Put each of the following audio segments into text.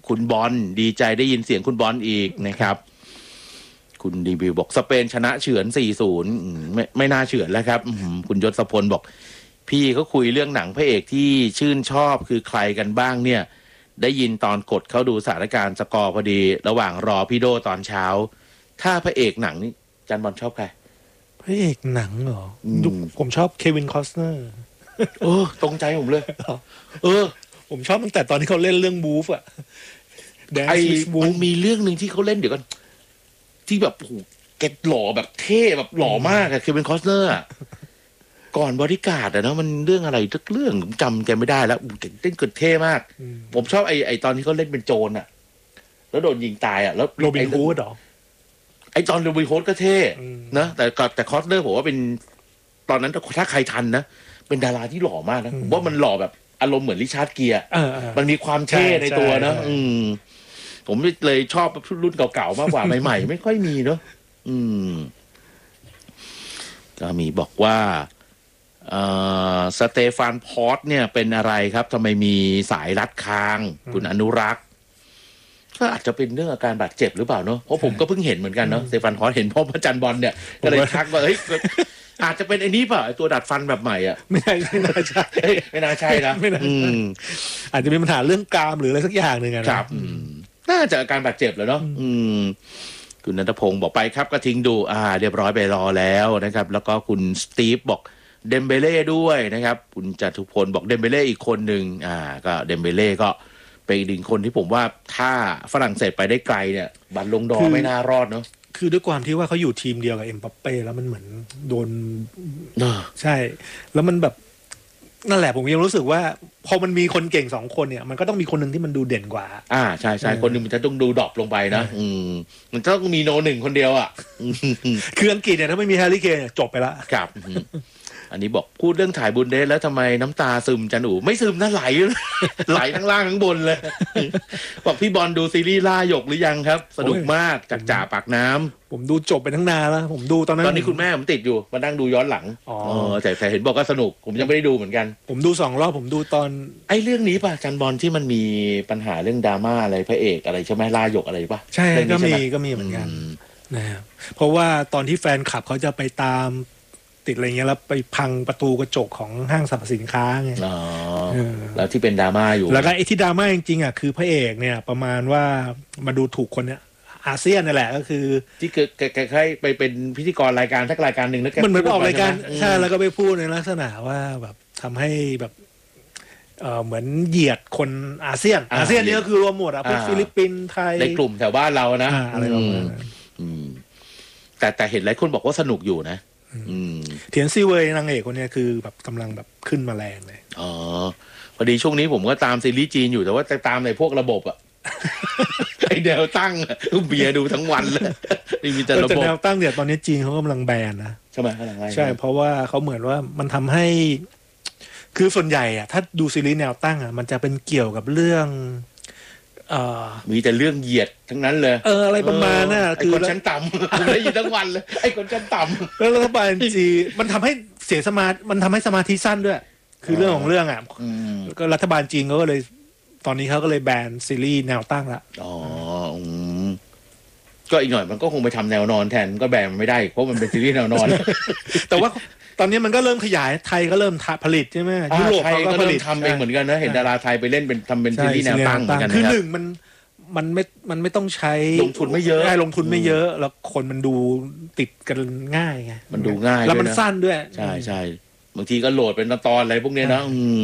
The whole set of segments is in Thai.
คุณบอลดีใจได้ยินเสียงคุณบอลอีกนะครับคุณรีวิวบอกสเปนชนะเฉือน 4-0 ไม่น่าเฉือนแล้วครับคุณยศพลบอกพี่เขาคุยเรื่องหนังพระเอกที่ชื่นชอบคือใครกันบ้างเนี่ยได้ยินตอนกดเข้าดูสถานการณ์สกอร์พอดีระหว่างรอพี่โดตอนเช้าถ้าพระเอกหนังนี่จันบอลชอบใครพระเอกหนังเหรอผมชอบเควินคอสเนอร์ตรงใจผมเลยผมชอบตั้งแต่ตอนที่เขาเล่นเรื่องบูฟอะมันมีเรื่องหนึ่งที่เขาเล่นเดี๋ยวกันที่แบบโหแกหล่อแบบเท่แบบหล่อมากอะเควินคอสเนอร์อะก่อนบอดี้การ์ดอะนะมันเรื่องอะไรทุกเรื่องผมจำแกไม่ได้แล้วเก่งเต้นเกิดเท่มากผมชอบไอตอนที่เขาเล่นเป็นโจรอะแล้วโดนยิงตายอะแล้วโรบินฮูดเหรอไอตอนโรบินฮูดก็เท่นะแต่คอสเนอร์ผมว่าเป็นตอนนั้นถ้าใครทันนะเป็นดาราที่หล่อมากนะผมว่ามันหล่อแบบอารมณ์เหมือนริชาร์ดเกียร์มันมีความเท่ในตัวนะผมเลยชอบรุ่นเก่าๆมากกว่าใหม่ๆไม่ค่อยมีเนอะก็มีบอกว่าสเตฟานพอร์ตเนี่ยเป็นอะไรครับทำไมมีสายรัดคางคุณอนุรักษ์ก็อาจจะเป็นเรื่องอาการบาดเจ็บหรือเปล่าเนอะเพราะผมก็เพิ่งเห็นเหมือนกันเนาะสเตฟานพอร์ตเห็นพ่อพระจันทร์บอลเนี่ยก็เลยทักว่าเฮ้ยอาจจะเป็นไอ้นี้เปล่าไอ้ตัวดัดฟันแบบใหม่อ่ะไม่น่าใช่ไม่น่าใช่นะอาจจะมีปัญหาเรื่องกรามหรืออะไรสักอย่างหนึ่งครับน่าจะอาการบาดเจ็บแล้วเนาะคุณณัฐพงศ์บอกไปครับก็ทิ้งดูเรียบร้อยไปรอแล้วนะครับแล้วก็คุณสตีฟบอกเดมเบเล่ด้วยนะครับคุณจตุพลบอกเดมเบเล่อีกคนหนึ่งก็เดมเบเล่ก็เป็นอีกหนึ่งคนที่ผมว่าถ้าฝรั่งเศสไปได้ไกลเนี่ยบัตรลงดอไม่น่ารอดเนาะคือด้วยความที่ว่าเขาอยู่ทีมเดียวกับเอ็มบัปเป้แล้วมันเหมือนโดนใช่แล้วมันแบบนั่นแหละผมยังรู้สึกว่าพอมันมีคนเก่ง2คนเนี่ยมันก็ต้องมีคนหนึ่งที่มันดูเด่นกว่าใช่คนหนึ่งมันจะต้องดูดรอปลงไปนะมันต้องมีโนหนึ่งคนเดียวอ่ะคืออังกฤษเนี่ยถ้าไม่มีแฮร์รี่เคนจบไปละครับอันนี้บอกพูดเรื่องถ่ายบุนเดสแล้วทำไมน้ำตาซึมจันอูไม่ซึมนะไหลทั้งล่างทั้งบนเลยบอกพี่บอลดูซีรีส์ล่าหยกหรือยังครับสนุกมากจากจ่าปากน้ำผมดูจบไปทั้งนานแล้วผมดูตอนนี้คุณแม่ผมติดอยู่มานั่งดูย้อนหลังแต่เห็นบอกก็สนุกผมยังไม่ได้ดูเหมือนกันผมดู2 รอบผมดูตอนเรื่องนี้ป่ะจันบอลที่มันมีปัญหาเรื่องดราม่าอะไรพระเอกอะไรใช่ไหมล่าหยกอะไรป่ะใช่ก็มีเหมือนกันนะครับเพราะว่าตอนที่แฟนคลับเขาจะไปตามติดอะไรเงี้ยแล้วไปพังประตูกระจกของห้างสรรพสินค้าไงแล้วที่เป็นดราม่าอยู่แล้วก็ไอ้ที่ดราม่าจริงๆคือพระเอกเนี่ยประมาณว่ามาดูถูกคนเนี่ยอาเซียนนั่นแหละก็คือที่ใครไปเป็นพิธีกรรายการทักรายการหนึ่งแล้วมันเหมือนออกรายการใช่แล้วก็ไปพูดในลักษณะว่าแบบทำให้แบบเหมือนเหยียดคนอาเซียนนี่ก็คือรวมหมดพวกฟิลิปปินส์ไทยในกลุ่มแถวบ้านเรานะอะไรประมาณนั้นแต่เห็นหลายคนบอกว่าสนุกอยู่นะเทียนซีเวยนางเอกคนนี้คือแบบกำลังแบบขึ้นมาแรงเลยพอดีช่วงนี้ผมก็ตามซีรีส์จีนอยู่แต่ว่าตามในพวกระบบไอแนวตั้งเบียร์ดูทั้งวันเลยมีแต่ระบบแนวตั้งเนี่ยตอนนี้จีนเขากำลังแบนนะใช่ไหมใช่เพราะว่าเขาเหมือนว่ามันทำให้คือส่วนใหญ่ถ้าดูซีรีส์แนวตั้งมันจะเป็นเกี่ยวกับเรื่องมีแต่เรื่องเหยียดทั้งนั้นเลยอะไรประมาณน่ะคือคนชั้นต่ำผมได้ยินทั้งวันเลยไอ้คนชั้นต่ำแล้วรัฐบาลจีนมันทำให้เสียมันทำให้สมาธิสั้นด้วยคือเรื่องของเรื่องก็รัฐบาลจีนก็เลยตอนนี้เขาก็เลยแบนซีรีส์แนวตั้งละก็อีกหน่อยมันก็คงไปทำแนวนอนแทนก็แบนไม่ได้เพราะมันเป็นซีรีส์แนวนอนแต่ว่าตอนนี้มันก็เริ่มขยายไทยก็เริ่มผลิตใช่ไหมยุโรปก็เริ่มทำเองเหมือนกันนะเห็นดาราไทยไปเล่นเป็นทำเป็นซีรีส์แนวตั้งเหมือนกันคือ1มันไม่ต้องใช้ลงทุนไม่เยอะลงทุนไม่เยอะแล้วคนมันดูติดกันง่ายไงมันดูง่ายแล้วมันสั้นด้วยใช่บางทีก็โหลดเป็นตอนอะไรพวกนี้นะ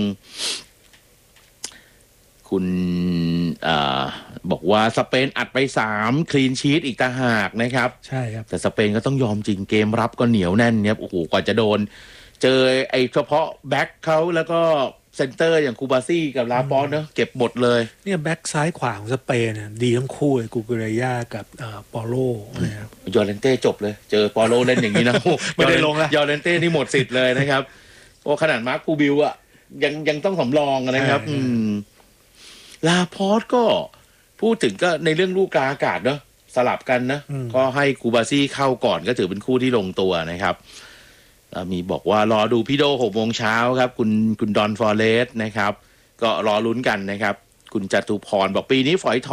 คุณบอกว่าสเปนอัดไป3คลีนชีทอีกต่างหากนะครับใช่ครับแต่สเปนก็ต้องยอมจริงเกมรับก็เหนียวแน่นเนี่ยโอ้โหกว่าจะโดนเจอเฉพาะแบ็คเขาแล้วก็เซนเตอร์อย่างคูบาซี่กับลาปอนเนาะเก็บหมดเลยเนี่ยแบ็คซ้ายขวาของสเปนเนี่ยดีทั้งคู่เลยกูเกเรย่ากับปอโลนะครับยอร์เรนเต้จบเลยเจอปอโลเล่นอย่างนี้นะไม่ได้ลงแล้วยอร์เรนเต้นี่หมดสิทธิ์เลยนะครับโอ้ขนาดมาร์คคูบิลยังต้องสำรองนะครับลาพอร์ตก็พูดถึงก็ในเรื่องลูกกลางอากาศเนาะสลับกันนะก็ให้คูบาซี่เข้าก่อนก็ถือเป็นคู่ที่ลงตัวนะครับมีบอกว่ารอดูพี่โด6 โมงเช้าครับคุณดอนฟอเรสต์นะครับก็รอลุ้นกันนะครับคุณจตุพรบอกปีนี้ฝอยทอง